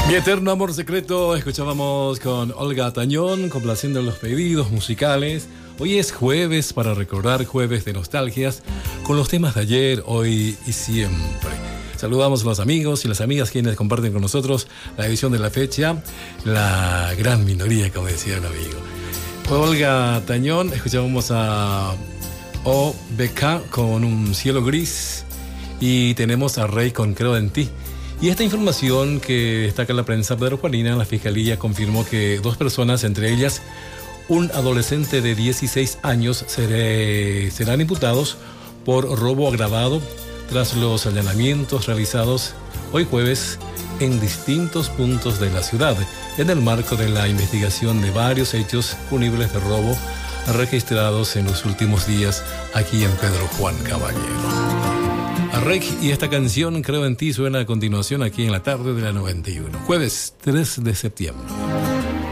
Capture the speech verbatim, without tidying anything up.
Mi eterno amor secreto, escuchábamos con Olga Tañón, complaciendo los pedidos musicales. Hoy es jueves para recordar, jueves de nostalgias, con los temas de ayer, hoy y siempre. Saludamos a los amigos y las amigas quienes comparten con nosotros la edición de la fecha, la gran minoría, como decía un amigo. Olga Tañón, escuchábamos a O B K con Un cielo gris y tenemos a Rey con Creo en ti. Y esta información que destaca la prensa pedrojuanina, la Fiscalía confirmó que dos personas, entre ellas un adolescente de dieciséis años, seré, serán imputados por robo agravado tras los allanamientos realizados hoy jueves en distintos puntos de la ciudad, en el marco de la investigación de varios hechos punibles de robo registrados en los últimos días aquí en Pedro Juan Caballero. Arrec y esta canción, Creo en ti, suena a continuación aquí en la tarde de la noventa y uno, jueves tres de septiembre.